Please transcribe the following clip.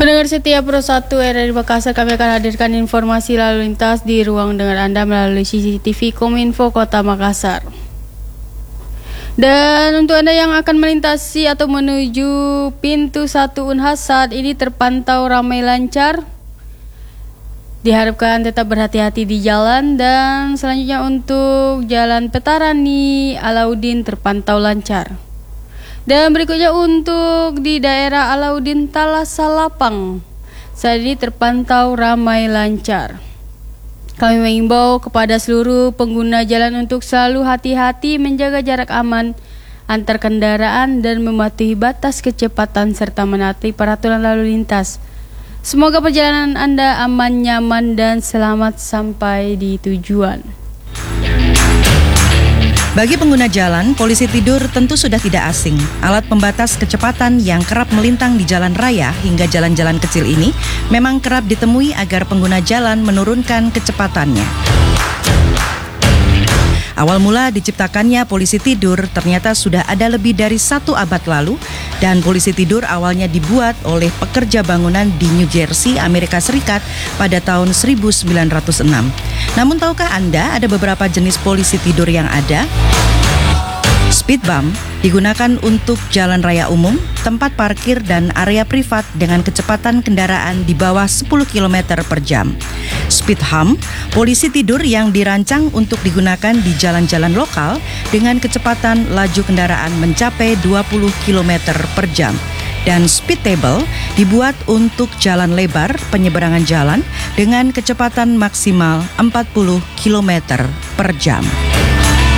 Pendengar setia Pro 1 RRI Makassar, kami akan hadirkan informasi lalu lintas di ruang dengar Anda melalui CCTV Kominfo Kota Makassar. Dan untuk Anda yang akan melintasi atau menuju pintu 1 Unhas, saat ini terpantau ramai lancar. Diharapkan tetap berhati-hati di jalan. Dan selanjutnya untuk Jalan Petarani Alauddin terpantau lancar. Dan berikutnya untuk di daerah Alauddin Talasalapang, saat ini terpantau ramai lancar. Kami mengimbau kepada seluruh pengguna jalan untuk selalu hati-hati menjaga jarak aman antar kendaraan dan mematuhi batas kecepatan serta menaati peraturan lalu lintas. Semoga perjalanan Anda aman, nyaman, dan selamat sampai di tujuan. Bagi pengguna jalan, polisi tidur tentu sudah tidak asing. Alat pembatas kecepatan yang kerap melintang di jalan raya hingga jalan-jalan kecil ini memang kerap ditemui agar pengguna jalan menurunkan kecepatannya. Awal mula diciptakannya polisi tidur ternyata sudah ada lebih dari 1 abad lalu, dan polisi tidur awalnya dibuat oleh pekerja bangunan di New Jersey, Amerika Serikat pada tahun 1906. Namun tahukah Anda ada beberapa jenis polisi tidur yang ada? Speed bump digunakan untuk jalan raya umum, tempat parkir, dan area privat dengan kecepatan kendaraan di bawah 10 km per jam. Speed hump, polisi tidur yang dirancang untuk digunakan di jalan-jalan lokal dengan kecepatan laju kendaraan mencapai 20 km per jam. Dan speed table dibuat untuk jalan lebar penyeberangan jalan dengan kecepatan maksimal 40 km per jam.